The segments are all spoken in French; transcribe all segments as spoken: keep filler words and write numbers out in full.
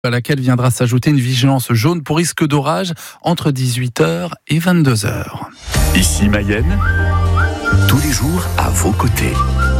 à laquelle viendra s'ajouter une vigilance jaune pour risque d'orage entre dix-huit heures et vingt-deux heures. Ici Mayenne, tous les jours à vos côtés.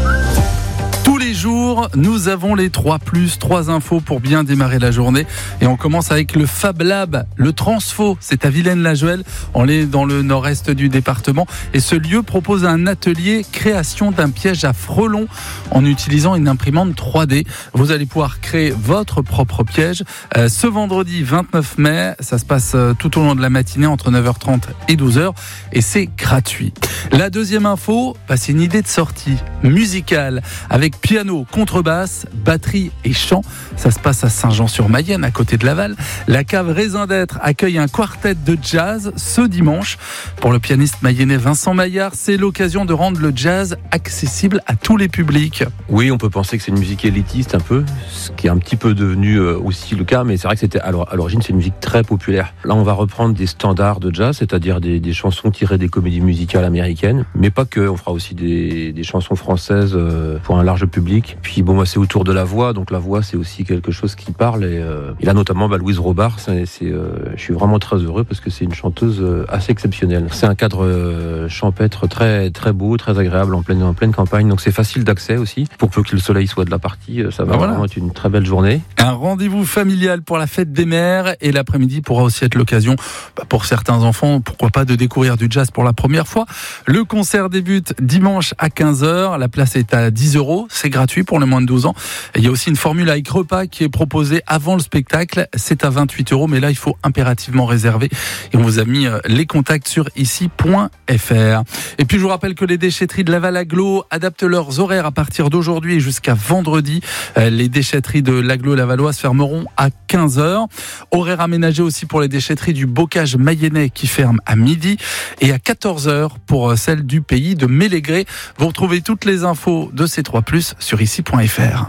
Tous les jours, nous avons les trois plus, trois infos pour bien démarrer la journée. Et on commence avec le Fab Lab, le Transfo. C'est à Villaine-la-Joëlle. On est dans le nord-est du département. Et ce lieu propose un atelier création d'un piège à frelons en utilisant une imprimante trois D. Vous allez pouvoir créer votre propre piège. Euh, ce vendredi vingt-neuf mai, ça se passe tout au long de la matinée entre neuf heures trente et douze heures. Et c'est gratuit. La deuxième info, bah, c'est une idée de sortie musicale avec piano, contrebasse, batterie et chant. Ça se passe à Saint-Jean-sur-Mayenne, à côté de Laval. La cave Raison d'être accueille un quartet de jazz ce dimanche. Pour le pianiste mayennais Vincent Maillard, c'est l'occasion de rendre le jazz accessible à tous les publics. Oui, on peut penser que c'est une musique élitiste un peu, ce qui est un petit peu devenu aussi le cas, mais c'est vrai que c'était à l'origine, c'est une musique très populaire. Là, on va reprendre des standards de jazz, c'est-à-dire des, des chansons tirées des comédies musicales américaines, mais pas que. On fera aussi des, des chansons françaises pour un large public. Puis bon, moi c'est autour de la voix, donc la voix c'est aussi quelque chose qui parle. Et, euh, et là notamment, bah, Louise Robart, c'est, c'est, euh, je suis vraiment très heureux parce que c'est une chanteuse euh, assez exceptionnelle. C'est un cadre euh, champêtre très très beau, très agréable en pleine en pleine campagne, donc c'est facile d'accès aussi. Pour peu que le soleil soit de la partie, ça va bah voilà. vraiment être une très belle journée. Un rendez-vous familial pour la fête des mères, et l'après-midi pourra aussi être l'occasion bah, pour certains enfants, pourquoi pas, de découvrir du jazz pour la première fois. Le concert débute dimanche à quinze heures. La place est à dix euros. C'est gratuit pour les moins de douze ans. Et il y a aussi une formule avec repas qui est proposée avant le spectacle. C'est à vingt-huit euros, mais là, il faut impérativement réserver. Et on vous a mis les contacts sur ici point f r. Et puis, je vous rappelle que les déchetteries de Laval Agglo adaptent leurs horaires à partir d'aujourd'hui et jusqu'à vendredi. Les déchetteries de l'Agglo lavalloise fermeront à quinze heures. Horaire aménagé aussi pour les déchetteries du Bocage mayennais qui ferment à midi, et à quatorze heures pour celles du pays de Mélégré. Vous retrouvez toutes les infos de ces trois plus sur ici point f r.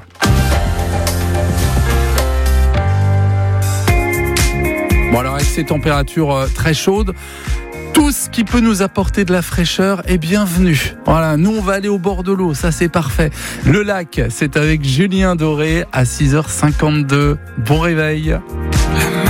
Bon, alors avec ces températures très chaudes, tout ce qui peut nous apporter de la fraîcheur est bienvenu. Voilà, nous on va aller au bord de l'eau, ça c'est parfait. Le lac, c'est avec Julien Doré à six heures cinquante-deux. Bon réveil.